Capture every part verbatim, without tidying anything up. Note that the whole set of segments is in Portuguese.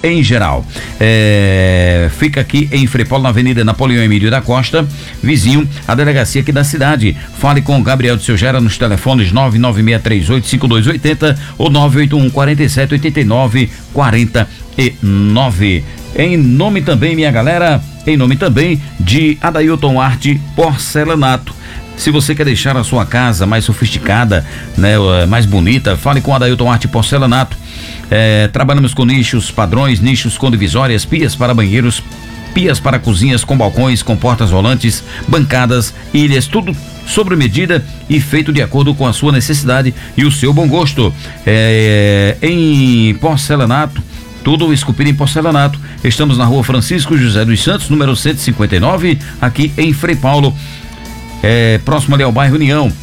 em geral. É, fica aqui em Frei Paulo, na Avenida Napoleão Emílio da Costa, vizinho à delegacia aqui da cidade. Fale com o Gabriel de Seu Gera nos telefones nove nove seis três oito cinco dois oito zero ou nove oito um quatro sete oito nove quatro nove. Em nome também, minha galera, em nome também de Adailton Arte Porcelanato. Se você quer deixar a sua casa mais sofisticada, né, mais bonita, fale com Adailton Arte Porcelanato. É, trabalhamos com nichos padrões, nichos com divisórias, pias para banheiros, pias para cozinhas com balcões, com portas rolantes, bancadas, ilhas, tudo sobre medida e feito de acordo com a sua necessidade e o seu bom gosto. É, em porcelanato, tudo esculpido em porcelanato. Estamos na Rua Francisco José dos Santos, número cento e cinquenta e nove, aqui em Frei Paulo, é, próximo ali ao bairro União.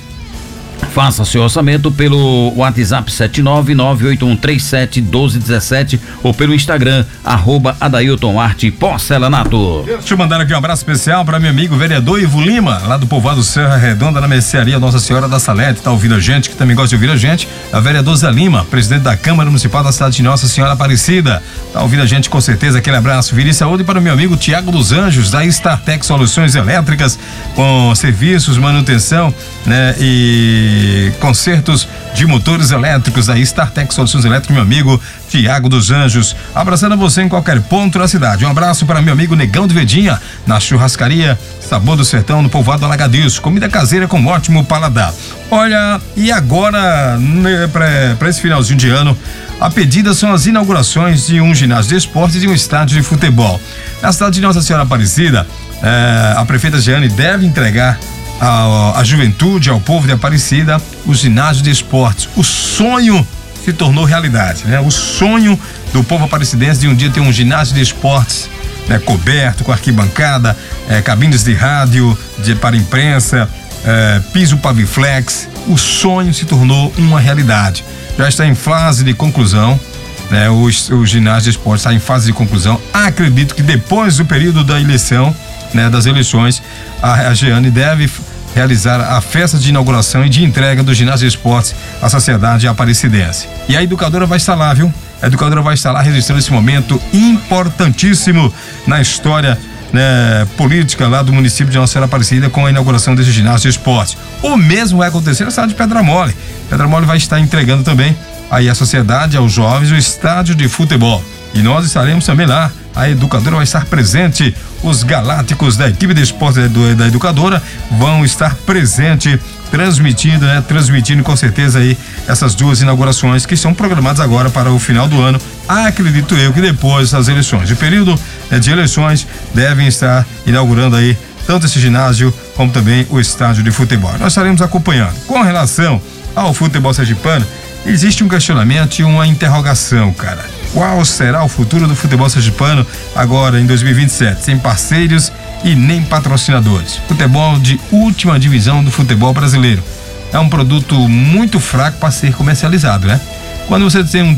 Faça seu orçamento pelo WhatsApp sete nove nove oito um três sete um dois um sete ou pelo Instagram, arroba Adailton Arte Porcelanato. Deixa eu mandar aqui um abraço especial para meu amigo vereador Ivo Lima, lá do povoado Serra Redonda, na mercearia Nossa Senhora da Salete, tá ouvindo a gente, que também gosta de ouvir a gente, a vereador Zé Lima, presidente da Câmara Municipal da cidade de Nossa Senhora Aparecida, tá ouvindo a gente com certeza, aquele abraço, vida e saúde para o meu amigo Tiago dos Anjos, da StarTech Soluções Elétricas, com serviços, manutenção, né, e consertos de motores elétricos da StarTech Soluções Elétricas, meu amigo Tiago dos Anjos, abraçando você em qualquer ponto da cidade. Um abraço para meu amigo Negão de Vedinha, na churrascaria Sabor do Sertão, no povoado Alagadiço, comida caseira com ótimo paladar. Olha, e agora, né, para esse finalzinho de ano, a pedida são as inaugurações de um ginásio de esportes e de um estádio de futebol. Na cidade de Nossa Senhora Aparecida, eh, a prefeita Jeane deve entregar A, a juventude, ao povo de Aparecida, o ginásio de esportes. O sonho se tornou realidade, né? O sonho do povo aparecidense de um dia ter um ginásio de esportes, né, coberto, com arquibancada, eh, cabines de rádio de, para imprensa, eh, piso Paviflex. O sonho se tornou uma realidade. Já está em fase de conclusão, né? O, o ginásio de esportes está em fase de conclusão. Acredito que depois do período da eleição, né, das eleições, a, a Jeane deve realizar a festa de inauguração e de entrega do ginásio de esportes à sociedade aparecidense. E a educadora vai estar lá, viu? A educadora vai estar lá registrando esse momento importantíssimo na história, né, política lá do município de Nossa Senhora Aparecida, com a inauguração desse ginásio de esportes. O mesmo vai acontecer na cidade de Pedra Mole. Pedra Mole vai estar entregando também aí à sociedade, aos jovens, o estádio de futebol. E nós estaremos também lá. A educadora vai estar presente, os galácticos da equipe de esportes da educadora vão estar presente, transmitindo, né? Transmitindo com certeza aí essas duas inaugurações que são programadas agora para o final do ano. Acredito eu que depois das eleições, o período, né, de eleições, devem estar inaugurando aí tanto esse ginásio como também o estádio de futebol. Nós estaremos acompanhando. Com relação ao futebol sergipano, existe um questionamento e uma interrogação, cara. Qual será o futuro do futebol sergipano agora em dois mil e vinte e sete, sem parceiros e nem patrocinadores? Futebol de última divisão do futebol brasileiro. É um produto muito fraco para ser comercializado, né? Quando você tem um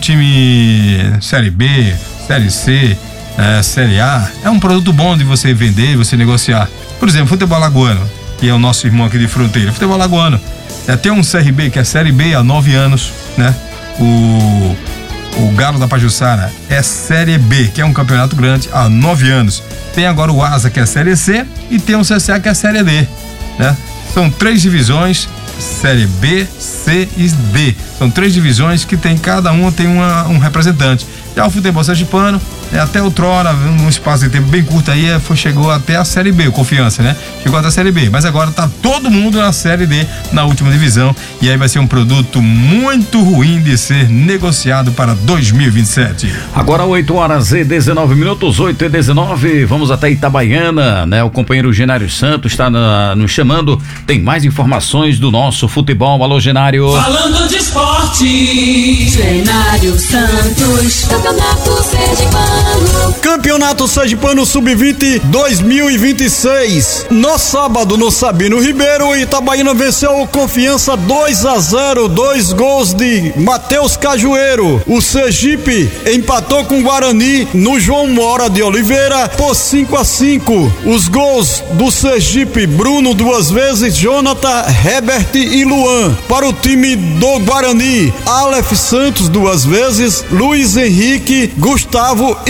time Série B, Série C, é, Série A, é um produto bom de você vender, você negociar. Por exemplo, futebol alagoano, que é o nosso irmão aqui de fronteira. Futebol alagoano. É, tem um C R B, que é Série B há nove anos, né? O... O Galo da Pajuçara é Série B, que é um campeonato grande, há nove anos. Tem agora o Asa, que é Série C, e tem o C C A, que é Série D, né? São três divisões, Série B, C e D. São três divisões que tem, cada uma tem uma, um representante. Já o futebol sergipano, é, até outrora, num espaço de tempo bem curto aí, foi, chegou até a Série B, o Confiança, né? Chegou até a Série B, mas agora tá todo mundo na Série D, na última divisão, e aí vai ser um produto muito ruim de ser negociado para dois mil e vinte e sete. Agora oito horas e dezenove minutos, oito e dezenove, vamos até Itabaiana, né? O companheiro Genário Santos está na, nos chamando, tem mais informações do nosso futebol. Alô, Genário. Falando de esporte, Genário Santos, Campeonato Sergipano. Campeonato Sergipano sub vinte dois mil e vinte e seis. No sábado, no Sabino Ribeiro, Itabaiana venceu o Confiança dois a zero, dois gols de Matheus Cajueiro. O Sergipe empatou com o Guarani no João Mora de Oliveira por cinco a cinco. Os gols do Sergipe: Bruno duas vezes, Jonathan, Herbert e Luan. Para o time do Guarani, Aleph Santos duas vezes, Luiz Henrique, Gustavo